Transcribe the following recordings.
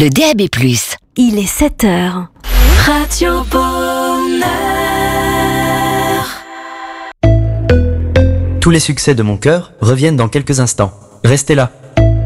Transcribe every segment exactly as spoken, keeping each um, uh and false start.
le D A B plus. Il est sept heures. Radio Bonheur. Tous les succès de mon cœur reviennent dans quelques instants. Restez là.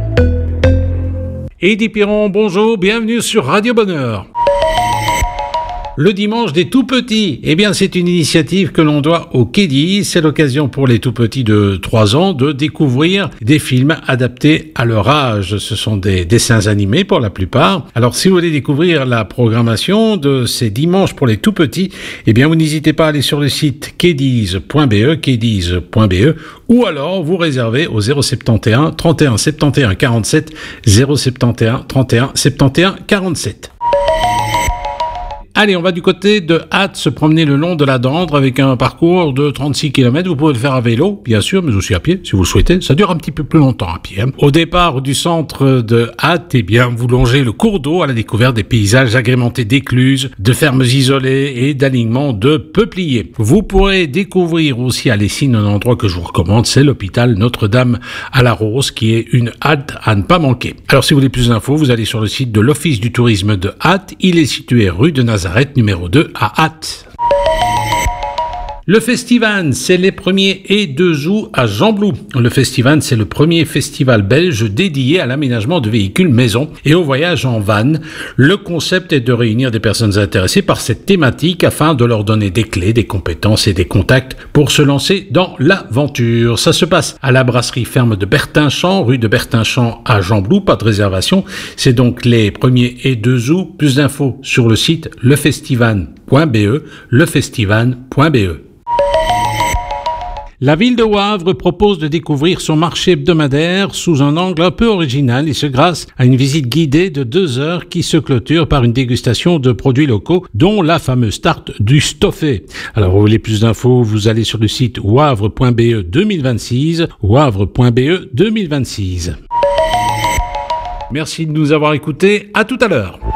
Eddie Piron, bonjour, bienvenue sur Radio Bonheur. Le dimanche des tout-petits, eh bien c'est une initiative que l'on doit au Kiddies. C'est l'occasion pour les tout-petits de trois ans de découvrir des films adaptés à leur âge. Ce sont des dessins animés pour la plupart. Alors si vous voulez découvrir la programmation de ces dimanches pour les tout-petits, eh bien vous n'hésitez pas à aller sur le site kiddies point b e, kiddies point b e, ou alors vous réservez au zéro sept un, trente et un, soixante et onze, quarante-sept, zéro sept un, trente et un, soixante et onze, quarante-sept. Allez, on va du côté de Ath, se promener le long de la Dendre avec un parcours de trente-six kilomètres. Vous pouvez le faire à vélo, bien sûr, mais aussi à pied, si vous le souhaitez. Ça dure un petit peu plus longtemps à pied. Hein. Au départ du centre de Ath, eh bien, vous longez le cours d'eau à la découverte des paysages agrémentés d'écluses, de fermes isolées et d'alignements de peupliers. Vous pourrez découvrir aussi à Lessines un endroit que je vous recommande, c'est l'hôpital Notre-Dame à la Rose, qui est une halte à ne pas manquer. Alors, si vous voulez plus d'infos, vous allez sur le site de l'Office du tourisme de Ath. Il est situé rue de Nazareth. Numéro deux à Ath. Le Festival, c'est les premiers et deux août à Gembloux. Le Festival, c'est le premier festival belge dédié à l'aménagement de véhicules maison et au voyage en van. Le concept est de réunir des personnes intéressées par cette thématique afin de leur donner des clés, des compétences et des contacts pour se lancer dans l'aventure. Ça se passe à la brasserie ferme de Bertinchamp, rue de Bertinchamp à Gembloux, pas de réservation. C'est donc les premiers et deux août. Plus d'infos sur le site lefestival point b e, lefestival point b e. La ville de Wavre propose de découvrir son marché hebdomadaire sous un angle un peu original et ce grâce à une visite guidée de deux heures qui se clôture par une dégustation de produits locaux dont la fameuse tarte du Stoffé. Alors vous voulez plus d'infos, vous allez sur le site wavre point b e deux mille vingt-six, wavre point b e deux mille vingt-six. Merci de nous avoir écoutés, à tout à l'heure.